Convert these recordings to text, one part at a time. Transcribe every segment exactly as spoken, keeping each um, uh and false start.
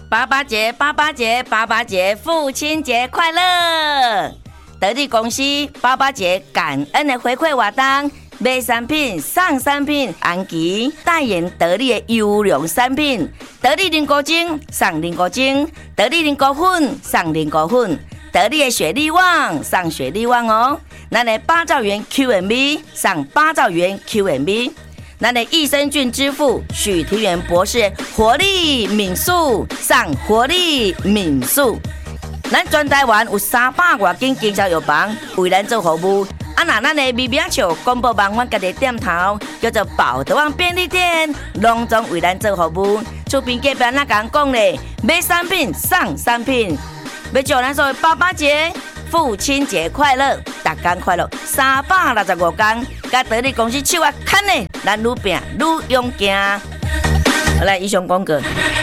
爸爸节，爸爸节，爸爸节，父亲节快乐！得力公司爸爸节感恩的回馈活动，买产品送产品，安琪代言得力的优良产品，得力凝固精送凝固精，得力凝固粉送凝固粉，得力的雪力旺送雪力旺哦。咱的八兆元 Q M V 送八兆元 Q M V。咱的益生菌之父许庭元博士活力敏素上活力敏素，咱全台湾有三百外间经销药房为咱做服务。啊，那咱的微名笑公布网阮家己店头叫做宝德旺便利店，隆重为咱做服务。厝边隔壁那讲讲咧，买产品送产品，要祝咱所有爸爸节、父亲节快乐，大家快乐，三百六十五天。甲得力公司手啊牵呢，咱愈拼愈勇敢。好来，以上广告。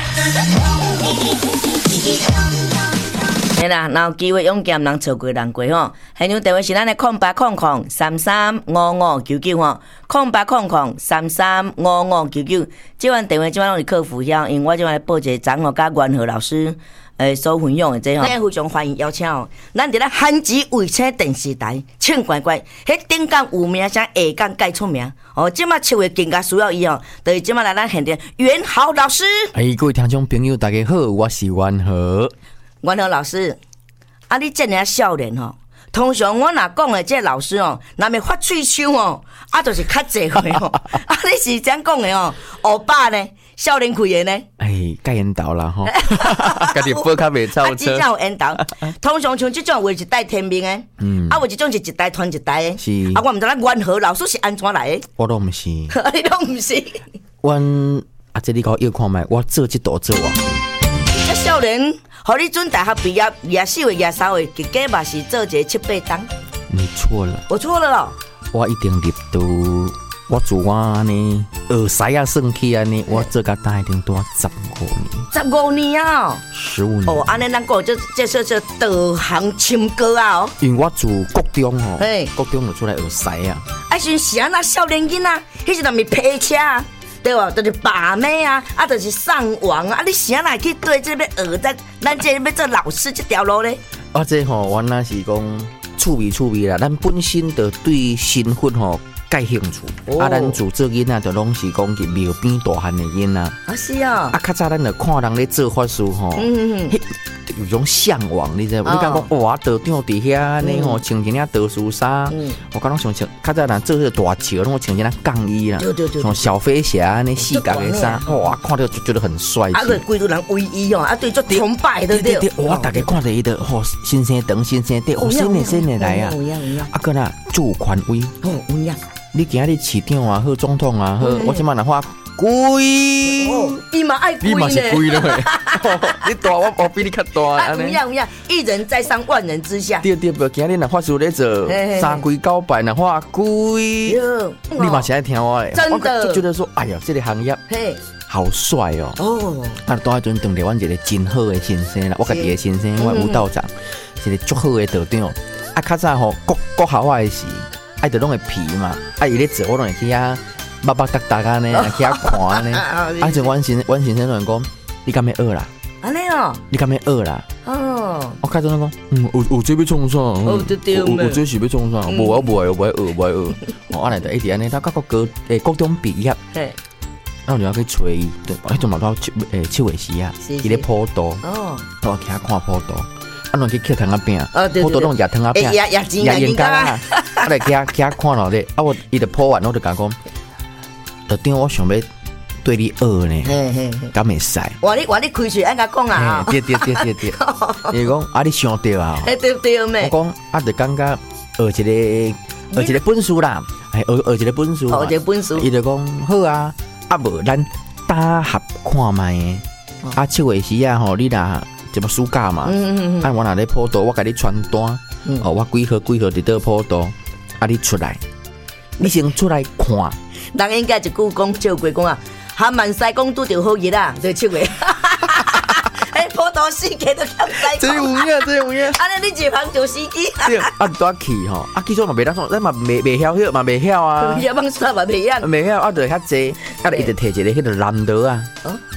嘿啦，若有机会勇敢人错过人过吼。现场电话是咱的空八空空三三五五九九吼，空八空空三三五五九九。这款电话即摆拢是客服遐，因为我即摆报一个张哦，甲元和老师。诶，所分享的这吼，咱非常欢迎邀请哦。咱伫咧韩籍卫星电视台，请乖乖，迄顶港有名声，下港介出名哦。即马七月更加需要伊哦，就是即马来咱现场元豪老师。 哎，各位听众朋友，大家好，我是元豪。 元豪老师，啊，你这尔少年吼，通常我若讲的这老师哦，若要发喙手哦，啊，就是较济岁哦。啊，你是怎讲的哦？欧巴呢？少年开的呢？ 哎，该引导啦吼，家己步较袂超车。啊， 真正有引导。通常像这种有一代天命的，嗯，啊，有一种是一代传一代的。 是。 啊，我唔知咱元和老师是安怎来的？ 我都唔是。你都唔是。 阮啊，这你搞要看卖，我做这道做啊。 这少年，互你准大学毕业廿四岁、廿三岁，结果嘛是做一个七八档。 你错了。 我错了咯。 我一定入读。我自我安尼学师啊算起安尼，我做甲大一定多十五年。 十五年啊！ 十五年。 哦，安尼咱讲这这说这导航亲哥啊哦。 因为我自国中吼， 嘿， 国中就出来学师啊。 啊，是是啊，那少年囡仔，迄时阵咪批车啊，对吧？就是把妹啊，啊，就是上网啊，啊，你啥来去对这边学咱咱这要做老师这条路咧？ 啊，这吼原来是讲趣味趣味啦，咱本身就对身份吼。介兴趣，哦、啊！咱自做囡仔就拢是讲去庙边大汉的囡仔。啊是啊！ 啊，较早咱就看人咧做法事吼，嗯嗯有种向往，你知无？哦、你讲讲哇，道长伫遐安尼吼，穿一领道士衫，嗯、我讲拢想穿。较早人做迄个大桥，拢穿一领杠衣啦，像小飞侠安尼四角的衫，哇，看到就觉得很帅气。 啊，个规都人威仪哦，啊，对，做崇拜对不对？ 哇，大家看到伊的吼，新鲜长，新鲜地，哦，新的新的来啊！啊，个啦，做权威， 哦，有影。 你今日市长啊，好总统啊，好，我即摆若话贵， 伊嘛爱贵呢， 你嘛是贵了喂，你大我我比你较大， 安尼。有影有影，一人在上，万人之下。 对对对，今日若法事咧做，三跪九拜若话贵，你嘛是爱听我诶， 真的， 就觉得说，哎呀，这个行业，嘿，好帅哦。哦，啊，当迄阵当着阮一个真好诶先生啦，我家己诶先生，我吴道长，一个足好诶道长。啊，较早吼国国校我诶时。爱就拢会皮嘛，啊伊咧做我拢会去遐捌捌搭搭安尼，去遐看安尼。啊就阮先阮先生拢讲，你敢要学啦？ 安尼哦， 你敢要学啦？哦，我开始拢讲，嗯，有有这要创啥？ 哦对对，有有这是要创啥？无我无爱无爱学无爱学。我来就一直安尼，他到国高诶高中毕业，嘿，然后就要去找伊，对，迄阵嘛到七诶七月时啊，伊咧普渡，哦，我去遐看普渡。啊，拢去捡糖仔饼，好多拢食糖仔饼， 也也钱也盐咖啊！啊来捡捡看落咧，啊我伊就破完，我就甲讲，就当我想要对你学呢，敢会使？ 话你话你开嘴安甲讲啊！ 对对对对对，伊讲啊你想对啊！ 对对咩？ 我讲啊，就感觉学一个学一个本事啦，系学学一个本事， 学一个本事。 伊就讲好啊，啊无咱搭合看卖诶，啊七月时啊吼，你若。这么暑假嘛，嗯嗯嗯，啊我若咧普渡，我甲你传单，嗯、哦我几号几号伫倒普渡，啊你出来，你先出来看。 人应该一句讲笑过讲啊，含万西讲拄着好日啦，就七月。哎，普渡四季都欠西。 这有影，这有影。 安尼你一旁就司机。 对，啊多去吼，啊其实嘛袂当说，咱嘛袂袂晓晓嘛袂晓啊。 晓帮煞嘛袂晓。 袂晓啊，就遐济，啊就一直摕一个迄个蓝刀啊。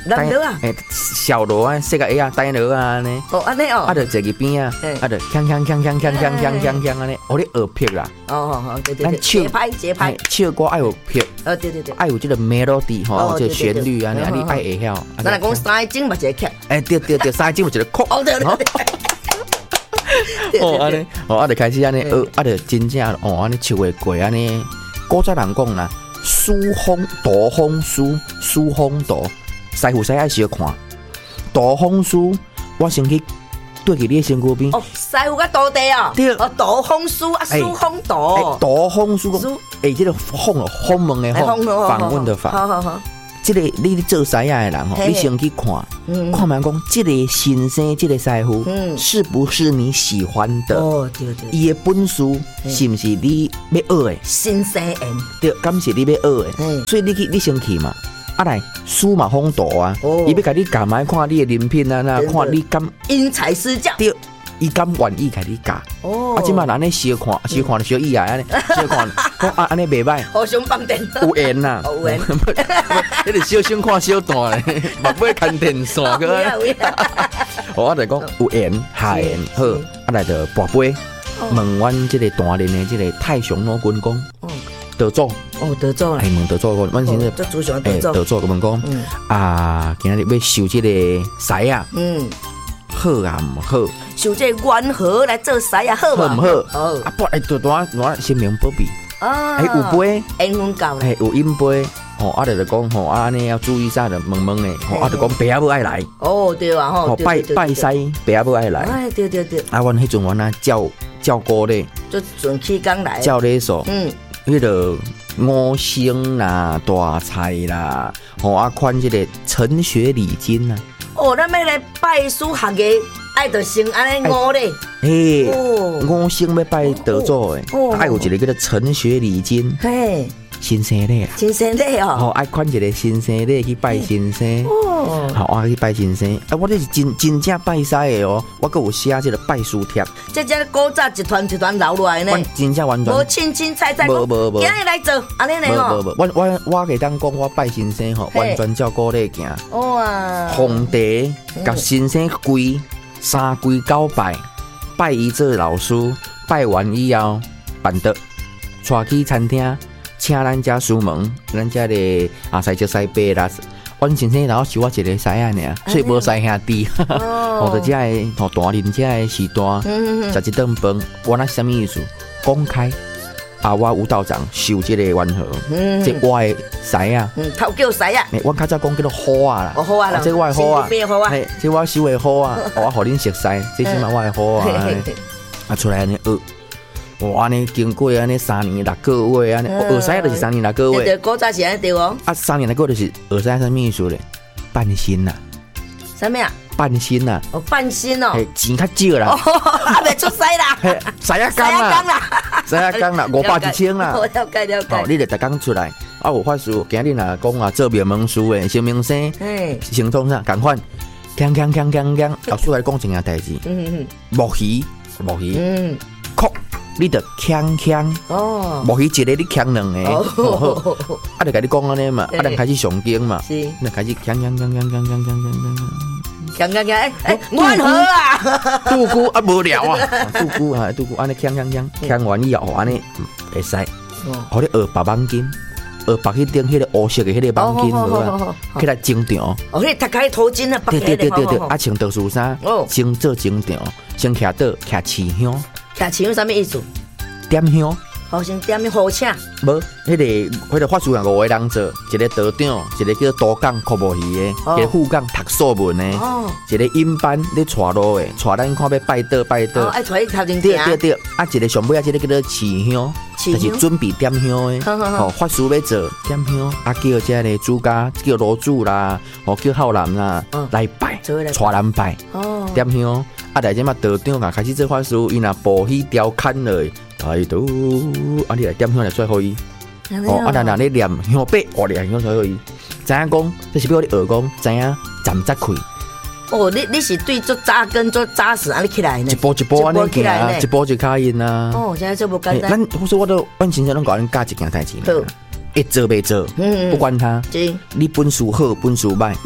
男螺啊， 诶，小螺啊，细个个啊，大螺啊安尼。 哦，安尼哦。 啊，就坐去边啊，啊，就锵锵锵锵锵锵锵锵锵安尼，我咧学拍啦。 哦哦，对对对。节拍节拍。 唱歌爱有拍。 哦，对对对。 爱有这个 melody 吼，这旋律啊，你啊你爱会晓。 咱来讲三钟嘛一个曲。 诶，对对对，三钟有一个曲。 哦对对对。哦，安尼，哦，啊，就开始安尼学，啊，就真正哦，安尼唱会过安尼。古早人讲啦，书风大风书，书风大，师傅师爱小看。大风书，我先去对去你身躯边。 哦，师傅甲徒弟哦。对。哦，大风书啊，书风大。 大风书讲，诶，这个风哦，访问的访，访问的访。 好好好。 这个你做师爷的人吼，你先去看，看完讲，这个先生，这个师傅，是不是你喜欢的？ 哦，对对。 伊的本事是不是你要学的？ 新生人。 对，敢是你要学的？所以你去，你先去嘛。啊来，书嘛风大啊，伊要甲你教买看你的人品啊，那看你敢因材施教。 对。伊敢愿意甲你教，哦，啊，即马人咧小看，小看就小意啊，安尼，小看，讲啊，安尼袂歹， 互相放电， 有缘呐， 有缘， 迄个小小看小大咧，目尾牵电线个，我就讲有缘，下缘好，啊来就跋杯，问阮即个大连的即个太上老君讲，得做， 哦，得做啦， 哎，问得做个，阮先生，哎，得做个问讲，啊，今日要收即个师啊，嗯。好啊，唔好， 受这缘何来做师啊？好唔好？哦，啊不，哎，多多多先明保庇，哎，有杯， 缘分够， 哎，有饮杯，哦，啊，就讲吼，啊，尼要注意啥的，问问的，吼，啊，就讲爸母爱来， 哦，对啊，吼， 拜拜师，爸母爱来， 哎，对对对， 啊，阮迄阵阮啊教教歌咧， 就准起工来， 教咧所，嗯，迄个五星啦、大菜啦，吼，啊，款这个陈学礼金啊。 哦，咱要来拜师学艺，爱着先安尼五咧。 嘿，五星要拜得祖诶，爱有一个叫做陈学礼金。嘿，新生礼啊， 新生礼哦。 好，爱款一个新生礼去拜新生。哦，好，我去拜新生。啊，我这是真真正拜师的哦，我搁有写这个拜书帖。 这这古早一团一团留落来呢。 我真正完全无清清彩彩。无无无。今日来做，安尼呢吼。无无无， 我我我可当讲我拜新生吼，完全照古礼行。哇。皇帝甲新生跪三跪九拜，拜伊做老师，拜完以后办得带去餐厅，请咱家师门，咱家的啊师叔师伯啦。阮先生然后是我一个师仔尔，所以无师兄弟。我的家的吼大人家的时段，食一顿饭，我那什么意思？公开啊，我吴道长受这个缘何，这我的师啊， 头叫师啊， 我较早讲叫做好啊啦， 好啊啦， 这我的好啊，嘿，这我收的好啊，我互恁熟悉，这起码我的好啊，啊出来安尼学。哇！安尼经过安尼三年六个月安尼，学师就是三年六个月。 对对，古早是安尼对哦。 啊，三年六个月就是学师啥秘书咧？半薪呐。 啥物啊？ 半薪呐。 哦，半薪哦。 嘿，钱较少啦。 哦，还未出师啦。 嘿，师仔工啦。师仔工啦，五百一千啦。 我了解了解。 哦，你就逐工出来，啊，有法师今日若讲啊，做灭门书诶，成名生，行动啥共款，锵锵锵锵锵，老师来讲一件代志。嗯嗯。木鱼，木鱼。嗯。哭。你得锵锵哦，无一个你锵两个，哦好，啊就甲你讲安尼嘛，啊咱开始上经嘛，是，那开始锵锵锵锵锵锵锵锵锵锵， 锵锵锵，哎哎，万和啊， 杜姑啊无聊啊，杜姑啊杜姑安尼锵锵锵，锵完以后安尼会使，互你学白网巾，学白迄顶迄个乌色的迄个网巾无啊，起来整场， 哦，迄个头盖头巾啊， 对对对对对，啊穿特殊衫，先做整场，先徛倒徛持香。 徛持香啥物意思？ 点香， 好像点香好请。 无，迄个迄个法师有五个人做，一个道长，一个叫多讲科目鱼的，一个副讲读作文的，一个引班咧带路的，带咱看要拜倒拜倒。 爱带伊头前对对对，啊，一个上尾啊，一个叫做持香，就是准备点香的。哦，法师要做点香，啊叫这个主家叫罗主啦，哦叫浩南啦来拜，带人拜，点香。啊！但即马道长啊，开始做法师，伊若步去雕砍เลย态度，啊！你来点香来出互伊。哦，啊！咱若咧念香八，我念香出互伊。知影讲，这是要你学讲，知影站扎开。 哦，你你是对做扎根做扎实安尼起来呢？ 一步一步安尼行啊，一步一脚印啊。 哦，现在做无简单。 咱或者我都，阮先生拢教咱教一件代志。好，一做袂做，不管他。你本事好，本事歹。嗯。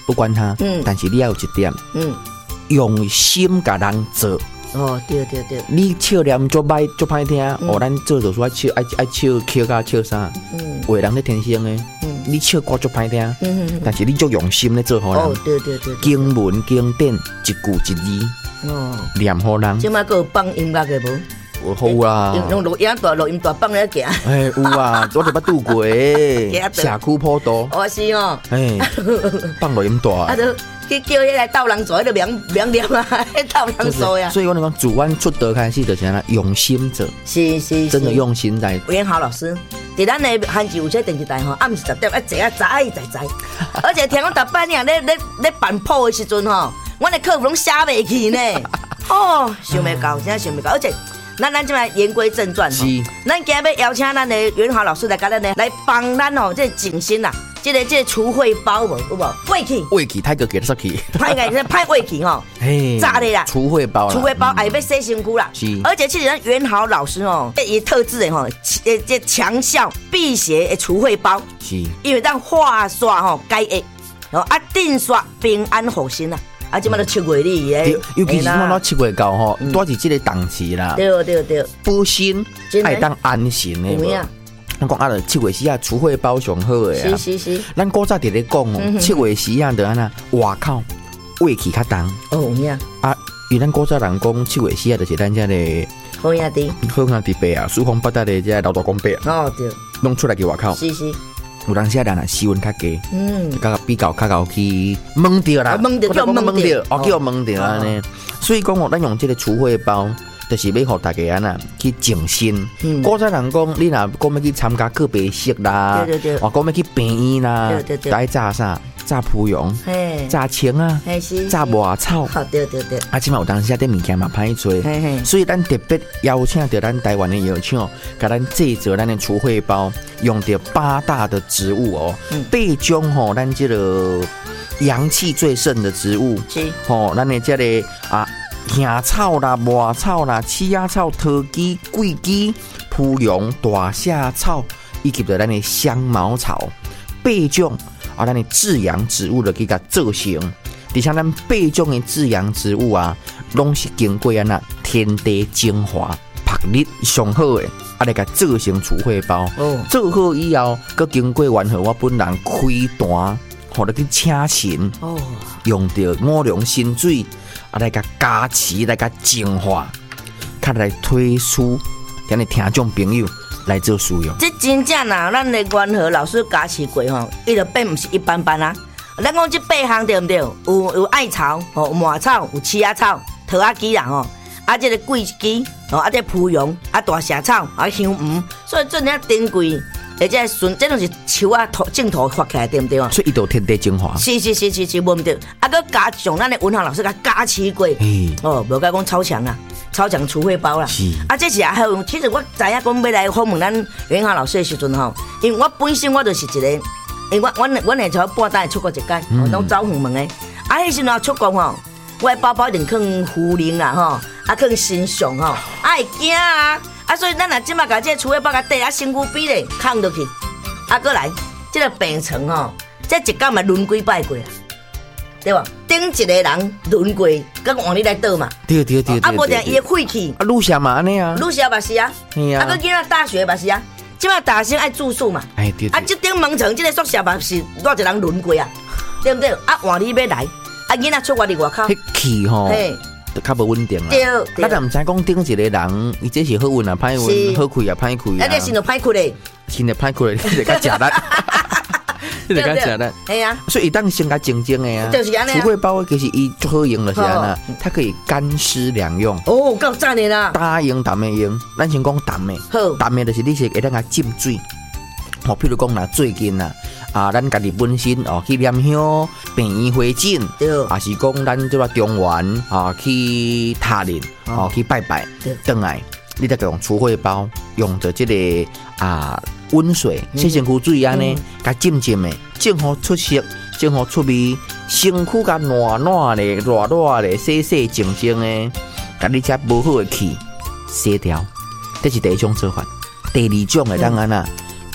不管它，嗯，但是你要有一点，嗯，用心甲人做。 哦，对对对， 你笑念足歹足歹听，哦，咱做就说笑爱爱笑笑甲笑啥？嗯，话人咧天生诶，嗯，你笑歌足歹听，嗯嗯，但是你足用心咧做好人。 哦，对对对， 经文经典一句一字，哦，念好人。 即摆个放音乐嘅无？好啦， 用录音大录音大放咧行。 哎，有啊，我就捌拄过，社区坡道。 哦是哦， 哎，放录音大。 啊都去叫迄个斗人做，迄个名名念啊，迄斗人做呀。 所以我讲，自阮出道开始就是安那用心做， 是是， 真的用心在。 袁豪老师，伫咱的汉字有些电视台吼，暗时十点一坐啊，早在在，而且听讲逐摆呢，咧咧咧办谱的时阵吼，阮的客服拢写袂去呢。哦，想袂到，真想袂到，而且。咱咱即摆言归正传吼，咱今日要邀请咱的袁豪老师来甲咱呢来帮咱吼，这景心啦，这个这个除秽包无有无？胃气， 胃气，太个给得出去， 歹个歹胃气吼，炸的啦， 除秽包， 除秽包还要洗身躯啦，而且其实咱袁豪老师哦，伊特制的吼，这这强效辟邪的除秽包， 是， 因为咱化煞吼解厄，哦啊定煞平安好心啦。啊，即摆都七月里诶， 尤其是看到七月到吼，多是即个档期啦。 对对对， 补身爱当安神诶。有影？咱讲啊，了七月时啊，除秽包上好诶啊。是是是。 咱古早伫咧讲哦，七月时啊，就安那外口胃气较重。 哦，有影。 啊，因为咱古早人讲七月时啊，就是咱遮个好兄弟， 好兄弟伯啊，四方八达的遮老大公伯啊。 哦对。 弄出来去外口。 是是。 有当时啊，人啊气温较低，嗯，甲比较较高去蒙着啦， 蒙着叫蒙着， 哦叫蒙着安尼。所以讲哦，咱用这个除秽包，就是要互大家安那去静心。古早人讲，你若讲要去参加告别式啦， 对对对， 或讲要去病院啦， 对对对， 该炸啥？炸蒲蓉，炸青啊，炸麻草， 对对对。 啊，即嘛有当时啊，啲物件嘛歹做，所以咱特别邀请到咱台湾的药厂，甲咱制作咱的除秽包，用到八大的植物哦，八种吼，咱这个阳气最盛的植物，吼，咱的这个啊，杏草啦、麻草啦、刺仔草、桃枝、桂枝、蒲蓉、大夏草，以及着咱的香茅草，八种。啊，咱的至阳植物就去甲做成，而且咱八种的至阳植物啊，拢是经过安那天地精华、曝日上好的，啊来甲做成除秽包。哦，做好以后，佮经过完后，我本人开单，互你去请神。哦，用到五龙神水，啊来甲加持，来甲净化，较来推出咱的听众朋友。来做使用， 这真正呐，咱的元和老师加持过吼，伊就变唔是一般般啊。咱讲这八项对唔对？有有艾草、吼有麻草、有刺仔草、桃仔枝啦吼，啊这个桂枝，吼啊这蒲蓉、啊大夏草、啊香芋，所以做遐珍贵，而且纯这种是树啊土正土发起来对唔对？ 所以伊都天地精华。 是是是是是，无唔对。啊，佮加上咱的文豪老师甲加持过，哦，无甲讲超强啊。超强除秽包啦，啊，这是还有，其实我知影讲要来访问咱袁豪老师的时阵吼，因为我本身我就是一个，因为我我我那时候半单出国一届，拢走远门的，啊，迄时阵出国吼，我的包包一定放茯苓啦吼，啊，放新上吼，啊会惊啊，啊，所以咱若即马甲这除秽包甲缀啊身躯边咧扛落去，啊，过来，这个病床吼，这一工嘛轮几摆过啊。对吧？顶一个人轮过，佮换你来倒嘛。 对对对。 啊，无定伊的晦气。 啊，女侠嘛安尼啊。 女侠嘛是啊。 系啊。 啊，佮囡仔大学嘛是啊。即摆大学生爱住宿嘛。 哎对。 啊，这顶门床这个宿舍嘛是偌一人轮过啊，对不对？啊，换你要来，啊，囡仔出外伫外口。 迄气吼，嘿，较无稳定啦。 对。 咱若毋知讲顶一个人，伊这是好运啊，歹运，好开啊，歹开啊。 啊，这心就歹开咧。 心就歹开咧，你就较食力。你就讲吃的， 哎呀， 所以当先甲静静的呀， 就是安尼。 除秽包其实伊最好用的是安那，它可以干湿两用。 哦，够赞的啦！ 大用、淡的用，咱先讲淡的。好，淡的就是你是会当甲浸水。哦，譬如讲啦，最近啦，啊，咱家己本身哦去念香、病院回诊，对，啊是讲咱即个中原啊去塔林哦去拜拜，倒来，你再用除秽包，用着这个啊。温水、洗身躯水安尼，甲浸浸的，正好出色，正好出味，身躯甲暖暖的、热热的、洗洗净净的，甲你遮无好的气洗掉，这是第一种做法。第二种的当然啦，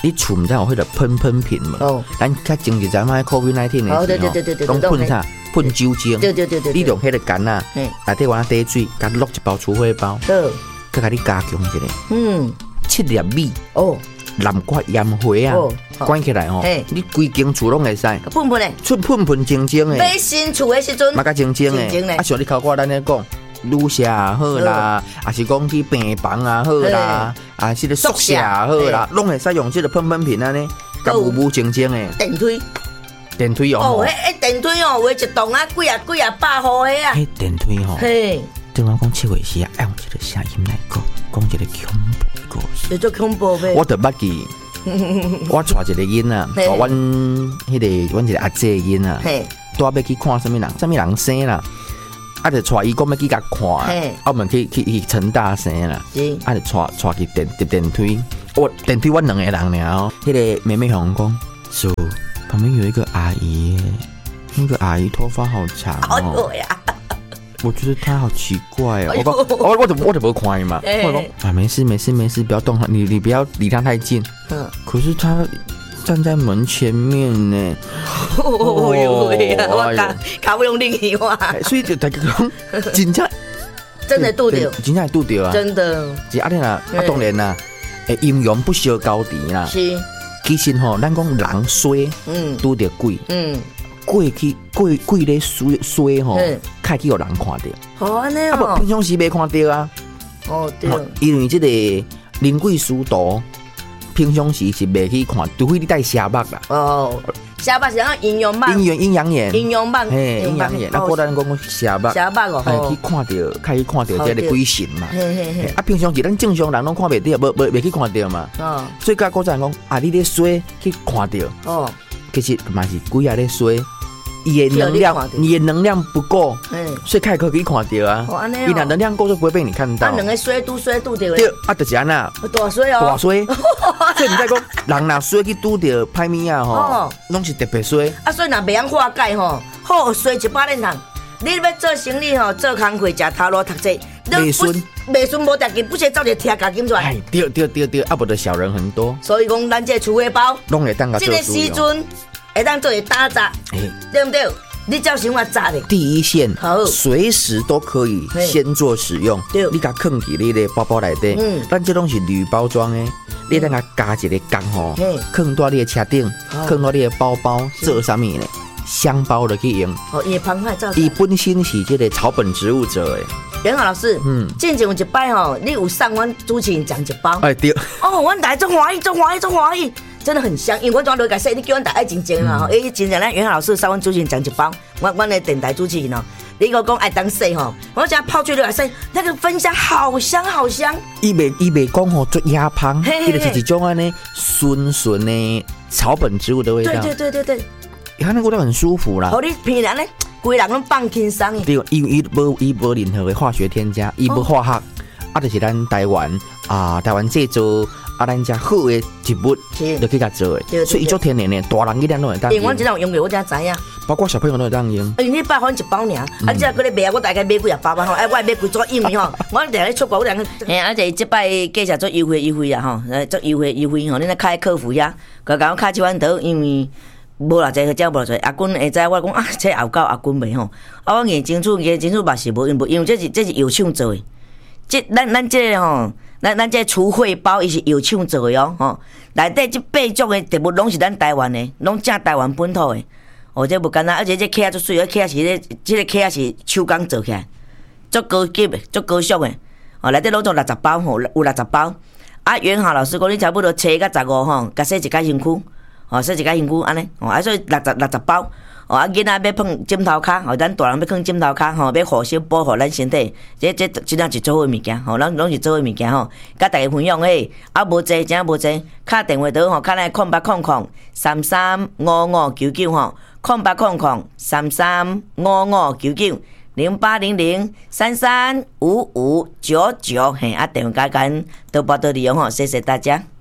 你厝毋知有迄个喷喷瓶嘛？哦，咱较前一阵卖 COVID 十九 的时候， 对对对对对， 拢喷啥？喷酒精。 对对对对， 你用迄个干啊，内底往底水，甲落一包除灰包，好，佮甲你加强一下。嗯，七粒米哦，南瓜盐花啊，关起来吼，你规间厝拢会使。 喷喷的， 出喷喷晶晶的。 买新厝的时阵， 嘛甲晶晶的，啊像你考我咱咧讲。女舍也好啦，还是讲去病房也好啦，啊，是个宿舍也好啦，拢会使用这个喷喷瓶啊呢，甲有无清清的。 电梯， 电梯哦。 哦，迄迄电梯哦，话一栋啊，几啊几啊百户的啊。 迄电梯吼，嘿，对我讲七月时啊，用一个声音来讲，讲一个恐怖的故事。 叫做恐怖呗。 我就捌记，我带一个囡啊，阮迄个阮一个阿姐囡啊，带要去看什么人，什么人生啦。啊，就带伊讲要去甲看，啊，我们去去去陈大生啦，啊，就带带去电电电梯，我电梯我两个人尔哦，迄个妹妹向讲，叔旁边有一个阿姨，那个阿姨头发好长哦，我觉得她好奇怪哦，我讲我我怎么我怎么看伊嘛，我讲啊没事没事没事，不要动她，你你不要离她太近，嗯，可是她。站在门前面呢， 哦呦喂呀，我卡卡不用另一话， 所以就大家讲，真正真的拄着， 真正会拄着啊， 真的。 是啊，你啊，啊当然啦，诶，阴阳不消高低啦。是，其实吼，咱讲人衰，嗯，拄着鬼，嗯，鬼去鬼鬼咧衰衰吼，开去有人看到， 好安尼哦，啊不平常时没看到啊，哦对，因为这个灵鬼殊途。平常时是袂去看，除非你戴瞎目啦。哦， 瞎目是讲阴阳眼， 阴阳阴阳眼， 阴阳眼， 嘿，阴阳眼。那果咱讲讲瞎目， 瞎目哦， 去看到，开去看到这个鬼神嘛。嘿嘿嘿。啊，平常时咱正常人拢看袂到，无无袂去看到嘛。哦。所以甲古人讲，啊，你咧衰去看到。哦。其实嘛是鬼啊咧衰。伊的能量，你的能量不够，所以开可以看到啊。伊若能量够就不会被你看到。 啊，两个衰拄衰拄着。 对，啊，就是安那。 大衰哦。 大衰。所以你在讲，人若衰去拄着歹物啊吼，拢是特别衰。 啊，所以若袂晓化解吼，好衰一百年通。你要做生意吼，做工课食头路读册， 袂顺， 袂顺无代志，不是走一贴价金出来。 哎，对对对对，啊，无的小人很多。 所以讲，咱这储汇包， 拢会当个这个时阵。会当做会打杂，对不对？你照想法杂的。 第一线，随时都可以先做使用。对，你甲放伫你的包包内底，嗯，咱这拢是铝包装的，你等下加一个钢吼，放到你的车顶，放到你的包包，做啥物呢？箱包就去用。 哦，伊澎湃造。 伊本身是这个草本植物做的。 袁豪老师，嗯，之前有一摆吼，你有送阮主持人讲一包。 哎对。 哦，阮大家足欢喜，足欢喜，足欢喜。真的很香，因为我怎落解说，你叫阮大家真正嘛吼，诶，真正咱袁老师三阮主持人讲一包，阮阮的电台主持人哦，你个讲爱当说吼，我讲泡出来说，那个芬香好香好香。 伊袂伊袂讲吼做鸭香，伊就是一种安尼顺顺的草本植物的味道。 对对对对对， 它那个味道很舒服啦。 哦，你平常呢，规人拢放轻松。 对，伊伊无伊无任何的化学添加，伊无化学，啊，就是咱台湾啊，台湾制造。啊，咱家好的植物就去甲做的，所以伊做天然的，大人一点都会当用。 因为我真正有用过，我真知影。 包括小朋友都会当用。 因为你百分一包尔，啊，只个咧卖，我大概买几啊包包吼，哎，我买几组，因为吼，我定咧出国，我定。嘿，而且即摆计价做优惠优惠啊吼，呃，做优惠优惠吼，恁咧开客服遐，甲甲我卡一万刀，因为无偌济，只无偌济。阿君会知我讲啊，这后到阿君袂吼，啊，我眼清楚，眼清楚嘛是无用，无因为这是这是药厂做的，这咱咱这个吼。咱咱这储汇包伊是药厂做的哦，吼，内底这八种的植物拢是咱台湾的，拢正台湾本土的，哦，这不简单，而且这壳足水，这壳是咧，这个壳是手工做起来，足高级的，足高尚的，哦，内底拢做六十包吼，有六十包。啊，袁豪老师讲，你差不多七到十五吼，甲洗一家身躯，哦，洗一家身躯安尼，哦，啊，所以六十六十包。哦，啊，囡仔要放枕头卡，吼，咱大人要放枕头卡，吼，要护身保护咱身体，这这真正是做好物件，吼，咱拢是做好物件，吼，甲大家分享诶，啊，无济，真无济，敲电话倒，吼，敲来空八空空三三五五九九，吼，空八空空三三五五九九，零八零零三三五五九九，嘿，啊，电话加紧，多报多利用，吼，谢谢大家。